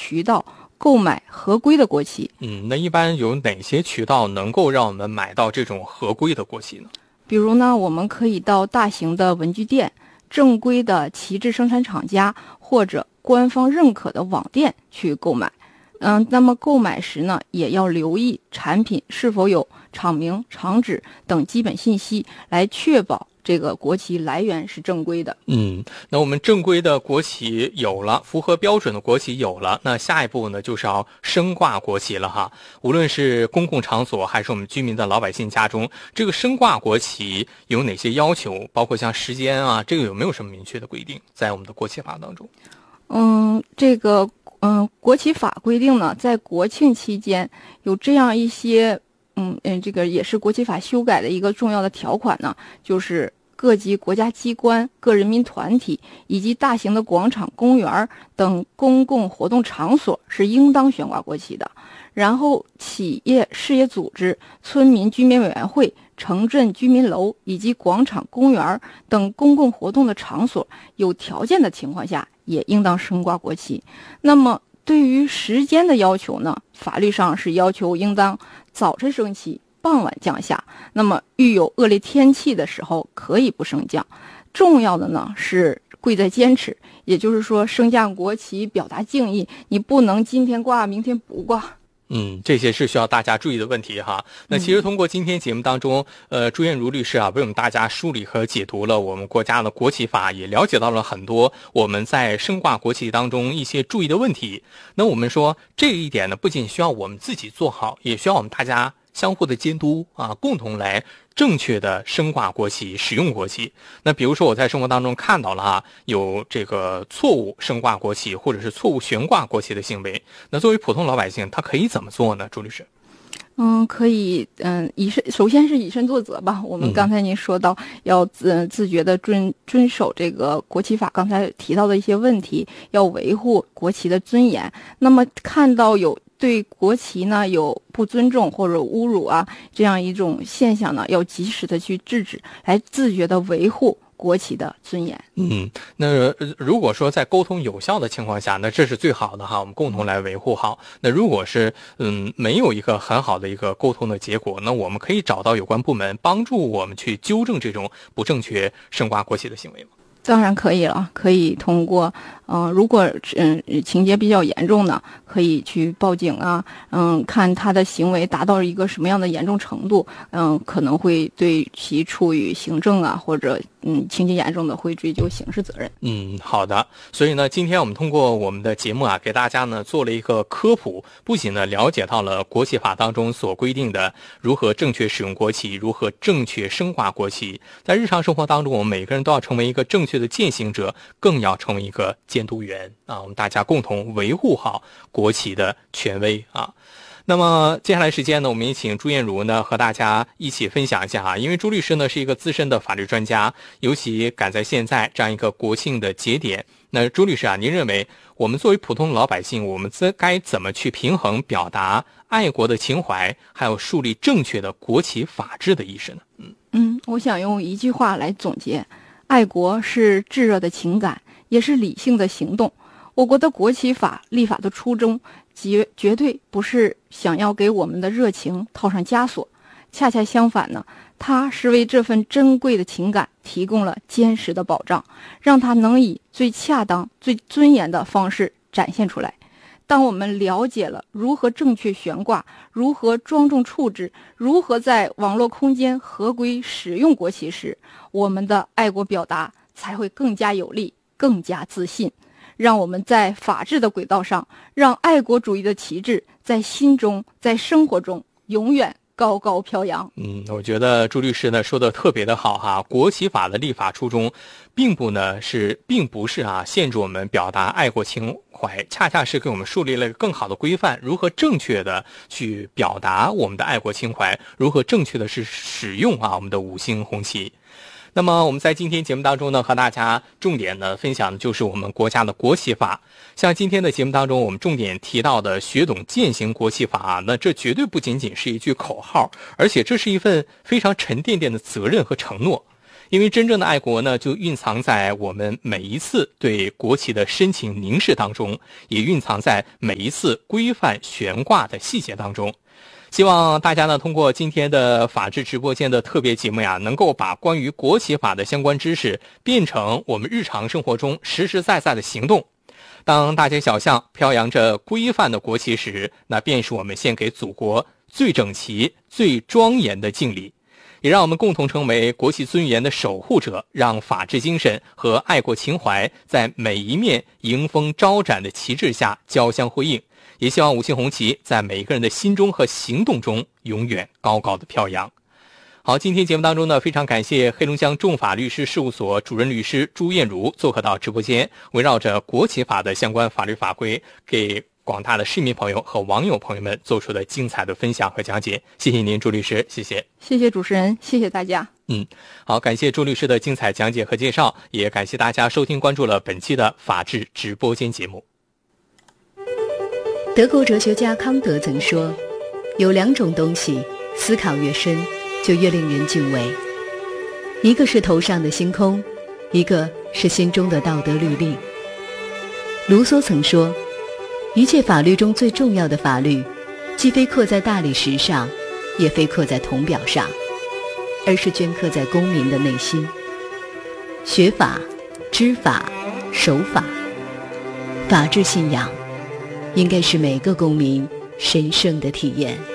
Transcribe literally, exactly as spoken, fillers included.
渠道购买合规的国旗。 嗯，那一般有哪些渠道能够让我们买到这种合规的国旗呢？ 比如呢，我们可以到大型的文具店、正规的旗帜生产厂家或者官方认可的网店去购买。嗯，那么购买时呢，也要留意产品是否有厂名、厂址等基本信息，来确保这个国旗来源是正规的。 嗯，那我们正规的国旗有了，符合标准的国旗有了，那下一步呢就是要升挂国旗了哈。无论是公共场所还是我们居民的老百姓家中，这个升挂国旗有哪些要求？包括像时间啊，这个有没有什么明确的规定在我们的国旗法当中？ 嗯，这个嗯，国旗法规定呢，在国庆期间有这样一些嗯嗯，这个也是国旗法修改的一个重要的条款呢，就是各级国家机关、各人民团体以及大型的广场、公园等公共活动场所是应当悬挂国旗的。然后，企业、事业组织、村民居民委员会、城镇居民楼以及广场、公园等公共活动的场所，有条件的情况下，也应当升挂国旗。那么，对于时间的要求呢，法律上是要求应当早晨升起，傍晚降下。那么遇有恶劣天气的时候，可以不升降。重要的呢是贵在坚持，也就是说，升降国旗表达敬意，你不能今天挂，明天不挂。 嗯，这些是需要大家注意的问题哈。那其实通过今天节目当中，呃，朱艳茹律师啊，为我们大家梳理和解读了我们国家的国旗法，也了解到了很多我们在升挂国旗当中一些注意的问题。那我们说这一点呢，不仅需要我们自己做好，也需要我们大家相互的监督啊，共同来正确的升挂国旗、使用国旗。那比如说我在生活当中看到了哈，有这个错误升挂国旗或者是错误悬挂国旗的行为，那作为普通老百姓，他可以怎么做呢？朱律师？ 嗯，可以，嗯，以身首先是以身作则吧。我们刚才您说到要自自觉的遵遵守这个国旗法，刚才提到的一些问题，要维护国旗的尊严。那么看到有对国旗呢有不尊重或者侮辱啊这样一种现象呢，要及时的去制止，来自觉的维护国旗的尊严。 嗯，那如果说在沟通有效的情况下，那这是最好的哈，我们共同来维护好。那如果是嗯没有一个很好的一个沟通的结果，那我们可以找到有关部门帮助我们去纠正这种不正确升挂国旗的行为吗？ 当然可以了，可以通过，嗯、呃，如果嗯情节比较严重呢，可以去报警啊，嗯，看他的行为达到一个什么样的严重程度，嗯，可能会对其处以行政啊，或者嗯情节严重的会追究刑事责任。 嗯，好的。所以呢，今天我们通过我们的节目啊，给大家呢做了一个科普，不仅呢了解到了国旗法当中所规定的如何正确使用国旗，如何正确升挂国旗，在日常生活当中，我们每个人都要成为一个正确的践行者，更要成为一个监督员啊！我们大家共同维护好国旗的权威啊！那么接下来时间呢，我们也请朱艳茹呢和大家一起分享一下啊，因为朱律师呢是一个资深的法律专家，尤其赶在现在这样一个国庆的节点，那朱律师啊，您认为我们作为普通老百姓，我们该怎么去平衡表达爱国的情怀，还有树立正确的国旗法治的意识呢？嗯嗯，我想用一句话来总结。爱国是炙热的情感，也是理性的行动。我国的国旗法立法的初衷，绝绝对不是想要给我们的热情套上枷锁，恰恰相反呢，它是为这份珍贵的情感提供了坚实的保障，让它能以最恰当、最尊严的方式展现出来。当我们了解了如何正确悬挂，如何庄重处置，如何在网络空间合规使用国旗时，我们的爱国表达才会更加有力，更加自信。让我们在法治的轨道上，让爱国主义的旗帜在心中，在生活中永远高高飘扬。 嗯，我觉得朱律师呢说的特别的好哈。国旗法的立法初衷，并不呢是，并不是啊限制我们表达爱国情怀，恰恰是给我们树立了更好的规范，如何正确的去表达我们的爱国情怀，如何正确的是使用啊我们的五星红旗。那么我们在今天节目当中呢，和大家重点呢分享的就是我们国家的国旗法。像今天的节目当中，我们重点提到的学懂践行国旗法啊，那这绝对不仅仅是一句口号，而且这是一份非常沉甸甸的责任和承诺。 因为真正的爱国呢，就蕴藏在我们每一次对国旗的深情凝视当中，也蕴藏在每一次规范悬挂的细节当中。希望大家呢，通过今天的法治直播间的特别节目呀，能够把关于国旗法的相关知识变成我们日常生活中实实在在的行动。当大街小巷飘扬着规范的国旗时，那便是我们献给祖国最整齐、最庄严的敬礼。也让我们共同成为国旗尊严的守护者，让法治精神和爱国情怀在每一面迎风招展的旗帜下交相辉映。也希望五星红旗在每一个人的心中和行动中永远高高的飘扬。好，今天节目当中呢，非常感谢黑龙江众法律师事务所主任律师朱艳茹做客到直播间，围绕着国旗法的相关法律法规，给广大的市民朋友和网友朋友们做出的精彩的分享和讲解。谢谢您，朱律师，谢谢。 谢谢主持人，谢谢大家。 嗯，好，感谢朱律师的精彩讲解和介绍，也感谢大家收听关注了本期的法治直播间节目。 德国哲学家康德曾说，有两种东西，思考越深，就越令人敬畏。一个是头上的星空，一个是心中的道德律令。卢梭曾说，一切法律中最重要的法律，既非刻在大理石上，也非刻在铜表上，而是镌刻在公民的内心。学法、知法、守法，法治信仰应该是每个公民神圣的体验。